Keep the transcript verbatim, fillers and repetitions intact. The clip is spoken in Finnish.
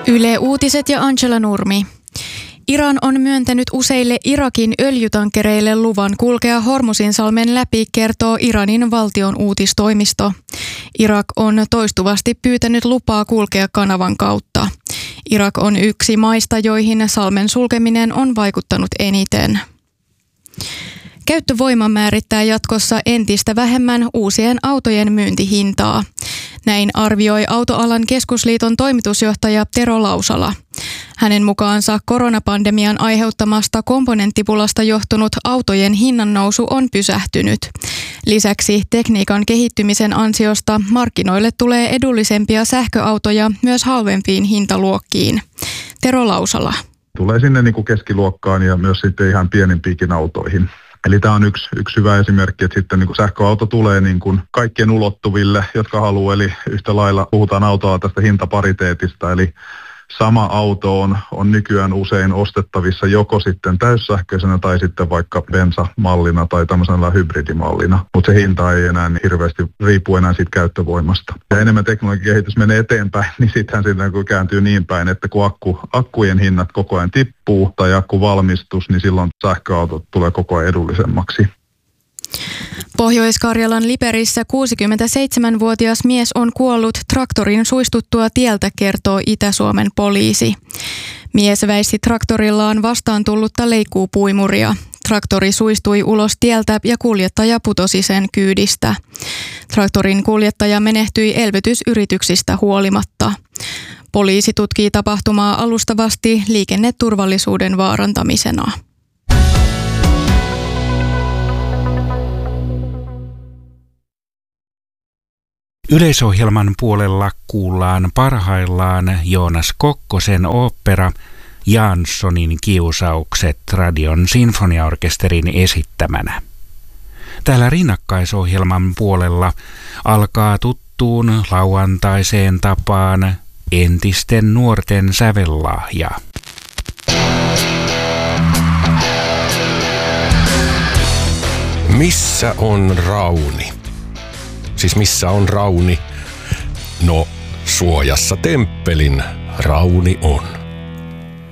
Yle Uutiset ja Angela Nurmi. Iran on myöntänyt useille Irakin öljytankereille luvan kulkea Hormuzinsalmen läpi, kertoo Iranin valtion uutistoimisto. Irak on toistuvasti pyytänyt lupaa kulkea kanavan kautta. Irak on yksi maista, joihin salmen sulkeminen on vaikuttanut eniten. Käyttövoima määrittää jatkossa entistä vähemmän uusien autojen myyntihintaa. Näin arvioi Autoalan keskusliiton toimitusjohtaja Tero Lausala. Hänen mukaansa koronapandemian aiheuttamasta komponenttipulasta johtunut autojen hinnannousu on pysähtynyt. Lisäksi tekniikan kehittymisen ansiosta markkinoille tulee edullisempia sähköautoja myös halvempiin hintaluokkiin. Tero Lausala. Tulee sinne niin kuin keskiluokkaan ja myös sitten ihan pienimpiinkin autoihin. Eli tämä on yksi, yksi hyvä esimerkki, että sitten niin kuin sähköauto tulee niin kuin kaikkien ulottuville, jotka haluaa. Eli yhtä lailla puhutaan autoa tästä hintapariteetista, eli sama auto on, on nykyään usein ostettavissa joko sitten täyssähköisenä tai sitten vaikka bensamallina tai tämmöisellä hybridimallina. Mutta se hinta ei enää niin hirveästi riipu enää siitä käyttövoimasta. Ja enemmän teknologian kehitys menee eteenpäin, niin sittenhän sitten kun kääntyy niin päin, että kun akku, akkujen hinnat koko ajan tippuu tai akkuvalmistus, niin silloin sähköautot tulee koko ajan edullisemmaksi. Pohjois-Karjalan Liperissä kuusikymmentäseitsemänvuotias mies on kuollut traktorin suistuttua tieltä, kertoo Itä-Suomen poliisi. Mies väisti traktorillaan vastaan tullutta leikkuupuimuria. Traktori suistui ulos tieltä ja kuljettaja putosi sen kyydistä. Traktorin kuljettaja menehtyi elvytysyrityksistä huolimatta. Poliisi tutkii tapahtumaa alustavasti liikenneturvallisuuden vaarantamisena. Yleisohjelman puolella kuullaan parhaillaan Joonas Kokkosen ooppera Janssonin kiusaukset radion sinfoniaorkesterin esittämänä. Täällä rinnakkaisohjelman puolella alkaa tuttuun lauantaiseen tapaan entisten nuorten sävellahja. Missä on Rauni? Siis missä on Rauni? No, suojassa temppelin Rauni on.